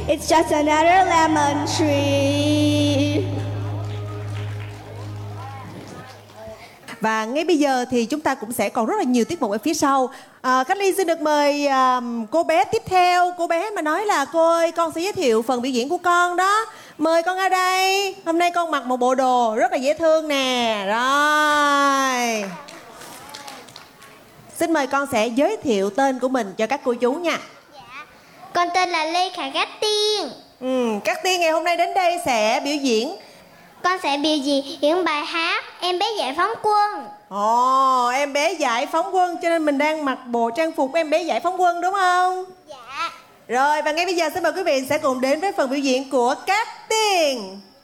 It's just another lemon tree. Và ngay bây giờ thì chúng ta cũng sẽ còn rất là nhiều tiết mục ở phía sau. Khánh Ly xin được mời cô bé tiếp theo. Cô bé mà nói là cô ơi, con sẽ giới thiệu phần biểu diễn của con đó. Mời con ra đây. Hôm nay con mặc một bộ đồ rất là dễ thương nè. Rồi. Xin mời con sẽ giới thiệu tên của mình cho các cô chú nha. Dạ. Con tên là Lê Khả Cát Tiên. Cát Tiên ngày hôm nay đến đây sẽ biểu diễn. Con sẽ biểu diễn bài hát Em Bé Giải Phóng Quân. Ồ, em bé giải phóng quân, cho nên mình đang mặc bộ trang phục em bé giải phóng quân đúng không? Dạ. Rồi, và ngay bây giờ xin mời quý vị sẽ cùng đến với phần biểu diễn của Cát Tiên.